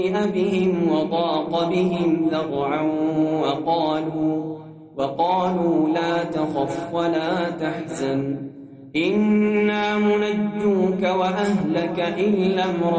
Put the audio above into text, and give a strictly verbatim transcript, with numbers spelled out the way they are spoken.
بهم وضاق بهم ذرعا وقالوا, وقالوا لا تخف ولا تحزن إنا منجوك وأهلك إلا امرأتك